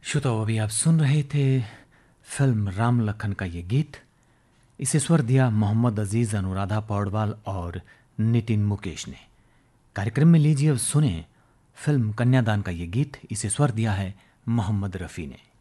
श्रोताओ, अभी आप सुन रहे थे फिल्म राम लखन का ये गीत। इसे स्वर दिया मोहम्मद अजीज, अनुराधा पौडवाल और नितिन मुकेश ने। कार्यक्रम में लीजिए अब सुने फिल्म कन्यादान का ये गीत। इसे स्वर दिया है मोहम्मद रफ़ी ने।